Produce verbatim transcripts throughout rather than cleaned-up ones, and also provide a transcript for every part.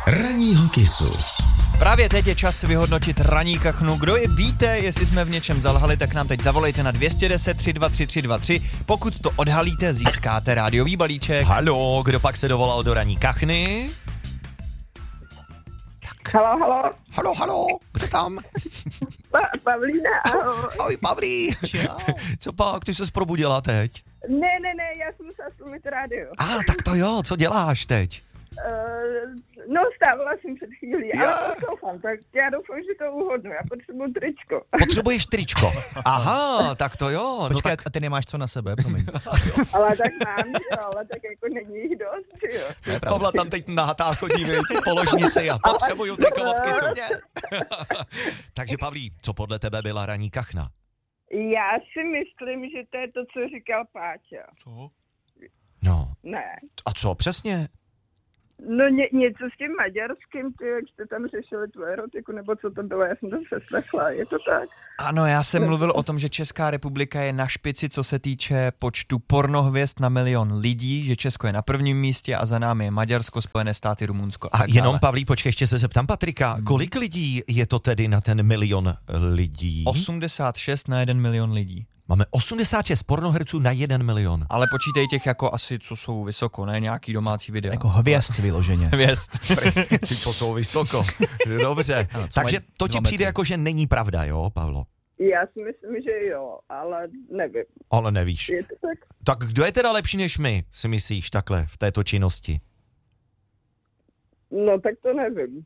Ranního Kissu. Právě teď je čas vyhodnotit ranní kachnu. Kdo je víte, jestli jsme v něčem zalhali, tak nám teď zavolejte na dvě stě deset tři dva tři tři dva tři. Pokud to odhalíte, získáte rádiový balíček. Halo, kdo pak se dovolal do ranní kachny? Halo, halo. Halo, halo, kdo tam? Pa- Pavlína, ahoj. Ahoj, Pavlí. Co pak, ty jsi probudila teď? Ne, ne, ne, já jsem se slumit rádio. A, ah, tak to jo, co děláš teď? Uh, no, stávala jsem před chvílí, ale poslouchám, tak já doufám, že to uhodnu, já potřebuji tričko. Potřebuješ tričko. Aha, tak to jo. Počkej, no tak... a ty nemáš co na sebe, promiň. Ale tak mám, jo, ale tak jako není jich dost, jo. Pavla tam teď nahatá chodí, viď, po ložnici a potřebuju triko od Kissu. Takže Pavlí, co podle tebe byla ranní kachna? Já si myslím, že to je to, co říkal Páťa. Co? No. Ne. A co přesně? No ně, něco s tím maďarským, ty, jak jste tam řešili tu erotiku, nebo co to bylo, já jsem to přeslechla, je to tak? Ano, já jsem mluvil o tom, že Česká republika je na špici, co se týče počtu pornohvězd na milion lidí, že Česko je na prvním místě a za námi je Maďarsko, Spojené státy, Rumunsko. A, a jenom, Pavlí, počkej, ještě se zeptám Patrika, kolik lidí je to tedy na ten milion lidí? osmdesát šest na jeden milion lidí. Máme osmdesát šest pornoherců na jeden milion. Ale počítej těch jako asi, co jsou vysoko, ne nějaký domácí video. Jako hvězd vyloženě. Hvězd. Ty, co jsou vysoko. Dobře. Ano, Takže to ti přijde jako, že není pravda, jo, Pavlo? Já si myslím, že jo, ale nevím. Ale nevíš. Je to tak? Tak kdo je teda lepší než my, si myslíš takhle v této činnosti? No, tak to nevím.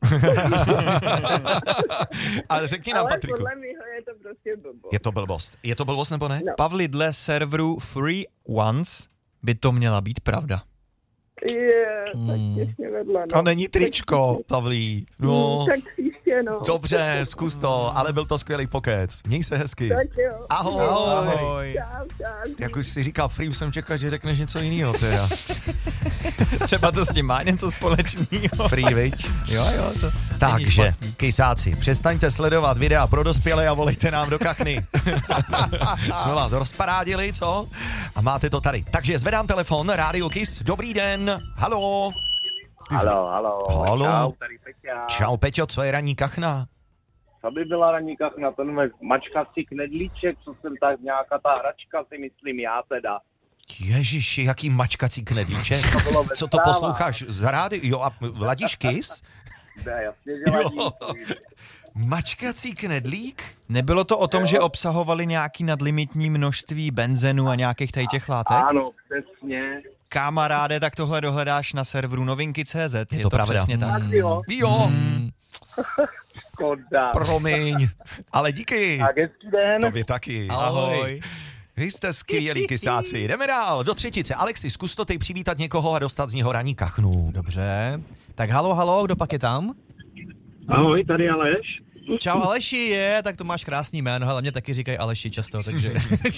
Ale řekni nám, ale Patriku. podle mýho je to prostě blbost. Je to blbost. Je to blbost nebo ne? No. Pavli, dle serveru Free Once by to měla být pravda. Je, tak těsně vedle, no. A není tričko, Pavlí. No. Hmm, tak příště, no. Dobře, zkus to, ale byl to skvělý pokec. Měj se hezky. Tak jo. Ahoj. Ahoj. Čau, čau. Jak už si říkal free, už jsem čekal, že řekneš něco jiného teda. Třeba to s tím má něco společného. Free, viď? Jo, jo, to Takže, kysáci, přestaňte sledovat videa pro dospělé a volejte nám do kachny. Jsme vás rozparádili, co? A máte to tady. Takže zvedám telefon, Rádio Kiss, dobrý den, halo. Halo, halo. Halo. Čau, tady Peťa. Čau, Peťo, co je ranní kachna? Co by byla ranní kachna? Ten mačkací knedlíček, co jsem tak, nějaká ta hračka, si myslím já teda. Ježiši, jaký mačkací knedlíček. Co to posloucháš z rády? Jo, a ladíš Kiss? Ne, jasně, že ladím. Mačkací knedlík? Nebylo to o tom, že obsahovali nějaký nadlimitní množství benzenu a nějakých tady těch látek? Ano, přesně. Kamaráde, tak tohle dohledáš na serveru novinky tečka cé zet. Je, Je to, to pravda. přesně tak. Tak jo, Jo, Mm, škoda. promiň. Ale díky. Tak hezký den. Tobě taky. ahoj. Vy jste skvělí kysáci. Jdeme dál do třetice. Alexi, zkus to teď přivítat někoho a dostat z něho ranní kachnu. Dobře. Tak halo, halo, kdo pak je tam? Ahoj, tady Aleš. Čau Aleši, je, tak to máš krásný jméno, ale mě taky říkají Aleši často, takže...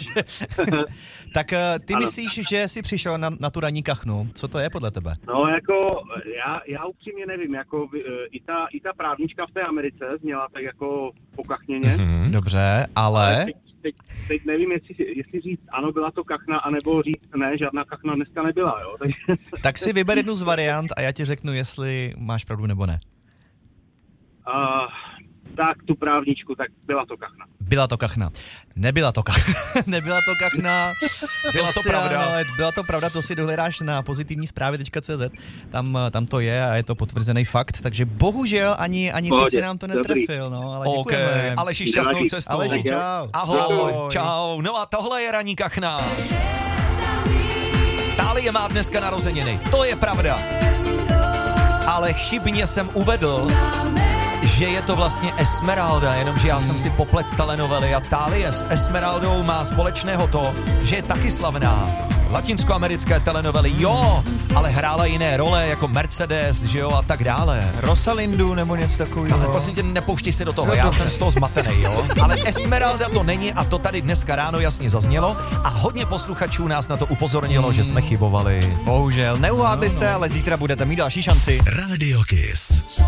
Tak ty Ano. myslíš, že jsi přišel na, na tu ranní kachnu, co to je podle tebe? No jako, já, já upřímně nevím, jako i ta, i ta právnička v té Americe zněla tak jako pokachněně. Mhm. Dobře, ale... Teď, teď, teď nevím, jestli, jestli říct ano, byla to kachna, anebo říct ne, žádná kachna dneska nebyla, jo. Takže... Tak si vyber jednu z variant a já ti řeknu, jestli máš pravdu nebo ne. Uh, tak tu právničku, tak byla to kachna. Byla to kachna. Nebyla to kachna. Nebyla to kachna. Byla to si, pravda. Ano, byla to pravda, to si dohledáš na pozitivní zprávy tečka cé zet. Tam, tam to je a je to potvrzený fakt, takže bohužel ani, ani ty Pohodě, si nám to netrefil, no, ale OK, děkujeme. Aleši, šťastnou cestu. Aleši, čau. Ahoj, čau. No a tohle je ranní kachna. Tálie má dneska narozeniny, to je pravda. Ale chybně jsem uvedl, že je to vlastně Esmeralda, jenomže já jsem si poplet telenovely a Tálie s Esmeraldou má společného to, že je taky slavná. Latinskoamerické telenovely, jo, ale hrála jiné role, jako Mercedes, že jo, a tak dále. Rosalindu nebo něco takového. Ale prosím tě, nepouštěj se do toho, No, já dobře. jsem z toho zmatený, jo. Ale Esmeralda to není a to tady dneska ráno jasně zaznělo a hodně posluchačů nás na to upozornilo, že jsme chybovali. Bohužel, neuhádli jste, ale zítra budete mít další šanci. Rádio Kiss.